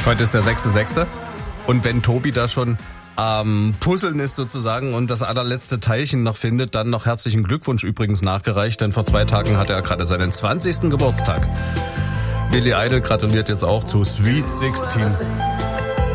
Heute ist der 6.6. Und wenn Tobi da schon am Puzzeln ist sozusagen und das allerletzte Teilchen noch findet, dann noch herzlichen Glückwunsch übrigens nachgereicht, denn vor 2 Tagen hatte er gerade seinen 20. Geburtstag. Billy Idol gratuliert jetzt auch zu Sweet 16.